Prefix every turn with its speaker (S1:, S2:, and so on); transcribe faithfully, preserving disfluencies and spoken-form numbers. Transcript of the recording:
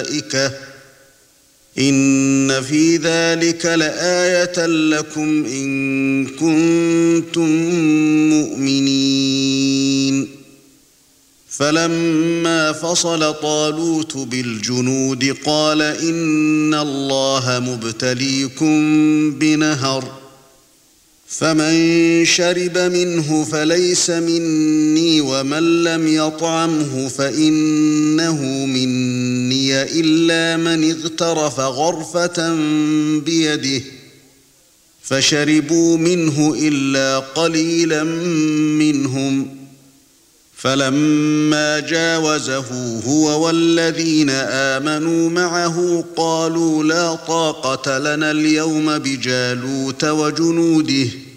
S1: إن في ذلك لآية لكم إن كنتم مؤمنين. فلما فصل طالوت بالجنود قال إن الله مبتليكم بنهر فمن شرب منه فليس مني ومن لم يطعمه فإنه مني إلا من اغترف غرفة بيده فشربوا منه إلا قليلا منهم. فلما جاوزه هو والذين آمنوا معه قالوا لا طاقة لنا اليوم بجالوت وجنوده